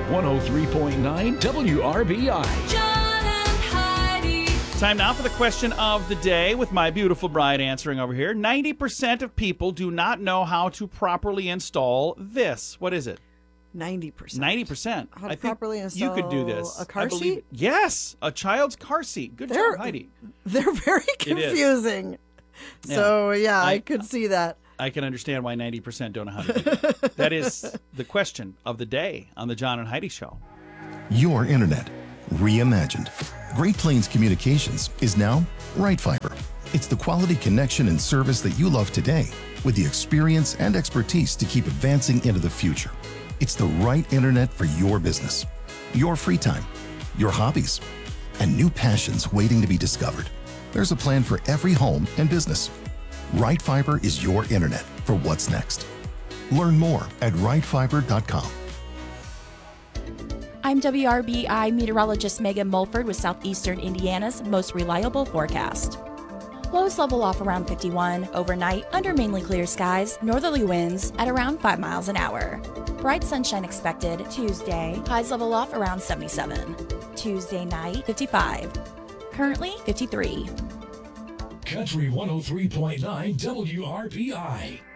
103.9 WRBI. John and Heidi. Time now for the question of the day with my beautiful bride answering over here. 90% of people do not know how to properly install this. What is it? 90%. 90%. How to I think properly install you could do this. a car I believe seat? it. Yes, a child's car seat. Good They're- job, Heidi. They're very confusing. So, yeah, I could see that. I can understand why 90% don't know how to do that. That is the question of the day on the John and Heidi Show. Your internet, reimagined. Great Plains Communications is now Right Fiber. It's the quality connection and service that you love today with the experience and expertise to keep advancing into the future. It's the right internet for your business, your free time, your hobbies, and new passions waiting to be discovered. There's a plan for every home and business. Right Fiber is your internet for what's next. Learn more at rightfiber.com. I'm WRBI meteorologist Megan Mulford with Southeastern Indiana's most reliable forecast. Lows level off around 51. Overnight, under mainly clear skies, northerly winds at around 5 miles an hour. Bright sunshine expected Tuesday. Highs level off around 77. Tuesday night, 55. Currently, 53. Country 103.9 WRBI.